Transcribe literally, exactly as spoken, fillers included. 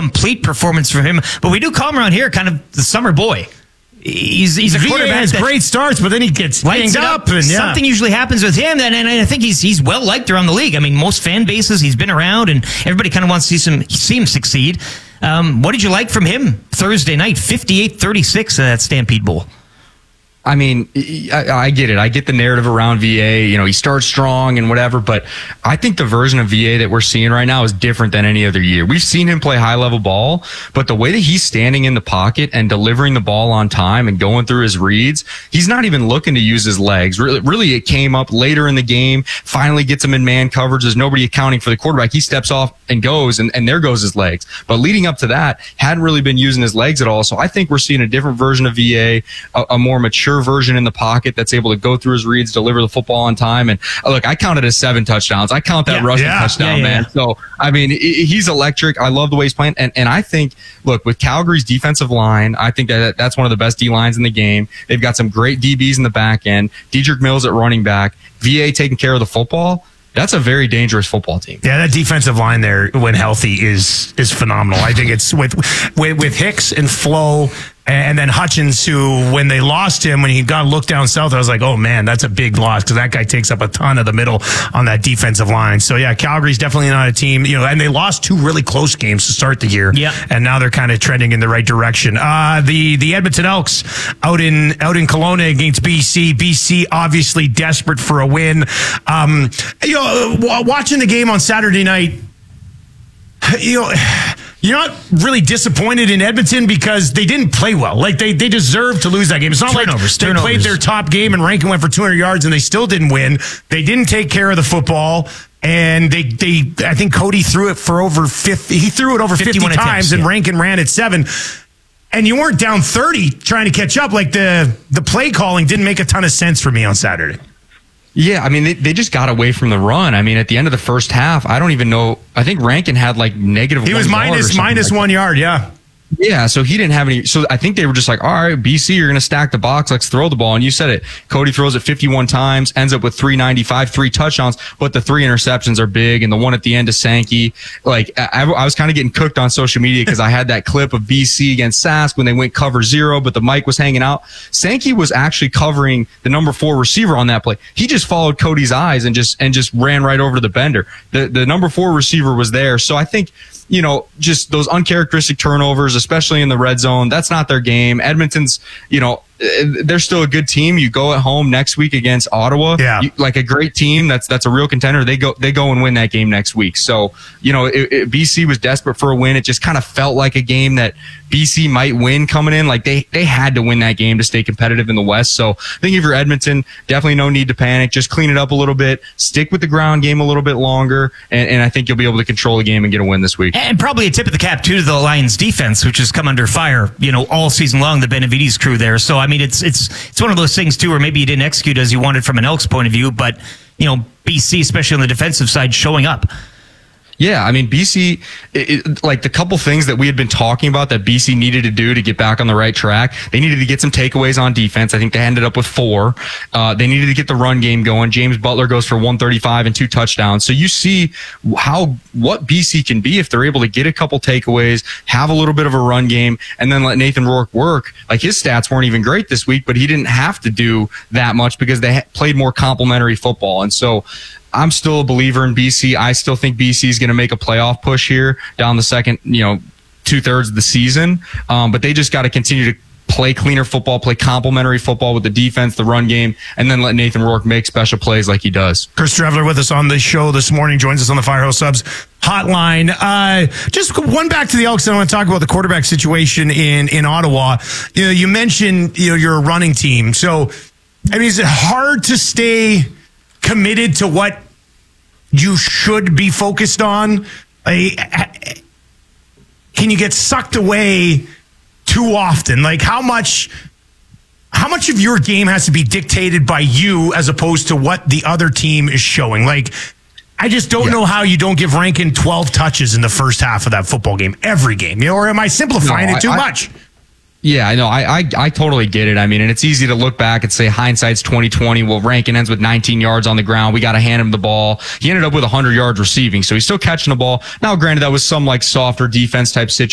complete performance from him. But we do call him around here kind of the summer boy. He's he's a V A quarterback has that great starts, but then he gets lights banged it up. up. And, yeah. Something usually happens with him, and, and I think he's he's well liked around the league. I mean, most fan bases, he's been around, and everybody kind of wants to see, some, see him succeed. Um, what did you like from him Thursday night, fifty-eight thirty-six at that Stampede Bowl? I mean, I, I get it. I get the narrative around V A. You know, he starts strong and whatever, but I think the version of V A that we're seeing right now is different than any other year. We've seen him play high level ball, but the way that he's standing in the pocket and delivering the ball on time and going through his reads, he's not even looking to use his legs. Really, really it came up later in the game, finally gets him in man coverage. There's nobody accounting for the quarterback. He steps off and goes, and, and there goes his legs. But leading up to that, hadn't really been using his legs at all. So I think we're seeing a different version of V A, a, a more mature version in the pocket that's able to go through his reads, deliver the football on time. And uh, look, I counted as seven touchdowns. I count that yeah, rushing yeah, touchdown, yeah, yeah, man. yeah. So, I mean, he's electric. I love the way he's playing. And, and I think, look, with Calgary's defensive line, I think that that's one of the best D lines in the game. They've got some great D Bs in the back end. Dedrick Mills at running back. V A taking care of the football. That's a very dangerous football team. Yeah, that defensive line there, when healthy, is is phenomenal. I think it's with with, with Hicks and Flo, and then Hutchins, who, when they lost him, when he got looked down south, I was like, oh, man, that's a big loss, because that guy takes up a ton of the middle on that defensive line. So, yeah, Calgary's definitely not a team, you know, and they lost two really close games to start the year. Yeah. And now they're kind of trending in the right direction. Uh, the the Edmonton Elks out in out in Kelowna against B C. B C obviously desperate for a win. Um, you know, watching the game on Saturday night, you know, you're not really disappointed in Edmonton because they didn't play well. Like, they, they deserved to lose that game. It's not Turnovers, like they turnovers. played their top game and Rankin went for two hundred yards and they still didn't win. They didn't take care of the football. And they, they, I think Cody threw it for over fifty. He threw it over fifty times, attempts, and yeah. Rankin ran at seven. And you weren't down thirty trying to catch up. Like, the the play calling didn't make a ton of sense for me on Saturday. Yeah, I mean, they, they just got away from the run. I mean, at the end of the first half, I don't even know. I think Rankin had like negative He one was yard or minus something minus like one that. yard. Yeah. Yeah, so he didn't have any. So I think they were just like, all right, B C, you're going to stack the box. Let's throw the ball. And you said it. Cody throws it fifty-one times, ends up with three ninety-five, three touchdowns, but the three interceptions are big. And the one at the end to Sankey, like, I, I was kind of getting cooked on social media because I had that clip of B C against Sask when they went cover zero, but the mic was hanging out. Sankey was actually covering the number four receiver on that play. He just followed Cody's eyes and just and just ran right over to the bender. The the number four receiver was there. So I think, you know, just those uncharacteristic turnovers, especially in the red zone, that's not their game. Edmonton's, you know, they're still a good team. You go at home next week against Ottawa, yeah. you, like a great team. That's that's a real contender. They go they go and win that game next week. So, you know, it, it, B C was desperate for a win. It just kind of felt like a game that B C might win coming in. Like, they they had to win that game to stay competitive in the West. So I think if you're Edmonton, definitely no need to panic. Just clean it up a little bit, stick with the ground game a little bit longer, and, and I think you'll be able to control the game and get a win this week. And probably a tip of the cap, too, to the Lions defense, which has come under fire, you know, all season long, the Benavides crew there. So, I mean, it's it's it's one of those things, too, where maybe you didn't execute as you wanted from an Elks point of view, but, you know, B C, especially on the defensive side, showing up. Yeah, I mean, B C, it, it, like the couple things that we had been talking about that B C needed to do to get back on the right track, they needed to get some takeaways on defense. I think they ended up with four. Uh, they needed to get the run game going. James Butler goes for one thirty-five and two touchdowns. So you see how what B C can be if they're able to get a couple takeaways, have a little bit of a run game, and then let Nathan Rourke work. Like, his stats weren't even great this week, but he didn't have to do that much because they ha- played more complementary football. And so I'm still a believer in B C. I still think B C is going to make a playoff push here down the second, you know, two thirds of the season. Um, but they just got to continue to play cleaner football, play complementary football with the defense, the run game, and then let Nathan Rourke make special plays like he does. Chris Streveler with us on the show this morning, joins us on the Firehouse Subs hotline. Uh, just one back to the Elks, and I want to talk about the quarterback situation in, in Ottawa. You know, you mentioned, you know, you're a running team. So, I mean, is it hard to stay committed to what you should be focused on? Like, can you get sucked away too often? Like, how much how much of your game has to be dictated by you as opposed to what the other team is showing? Like, I just don't yeah. know how you don't give Rankin twelve touches in the first half of that football game, every game. You know, or am I simplifying no, it too I, much? I, Yeah, I know. I, I I totally get it. I mean, and it's easy to look back and say hindsight's twenty twenty. Well, Rankin ends with nineteen yards on the ground. We got to hand him the ball. He ended up with one hundred yards receiving, so he's still catching the ball. Now, granted, that was some like softer defense type situation.